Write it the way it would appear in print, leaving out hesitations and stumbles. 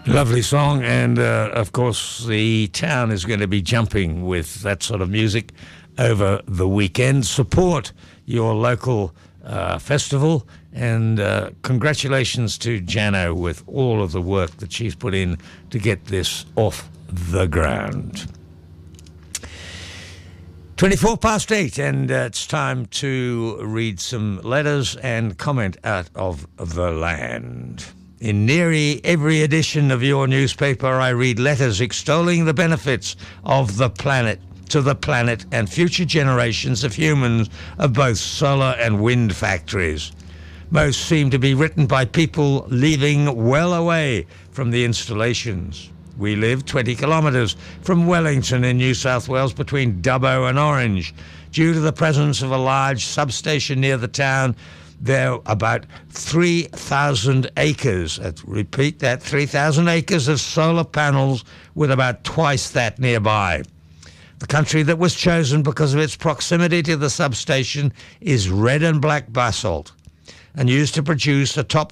Lovely song, and of course the town is going to be jumping with that sort of music over the weekend. Support your local festival, and congratulations to Jano with all of the work that she's put in to get this off the ground. 8:24, and it's time to read some letters and comment out of the land. In nearly every edition of your newspaper, I read letters extolling the benefits of the planet to the planet and future generations of humans of both solar and wind factories. Most seem to be written by people living well away from the installations. We live 20 kilometres from Wellington in New South Wales, between Dubbo and Orange. Due to the presence of a large substation near the town, there are about 3,000 acres, repeat that, 3,000 acres of solar panels with about twice that nearby. The country that was chosen because of its proximity to the substation is red and black basalt, and used to produce a top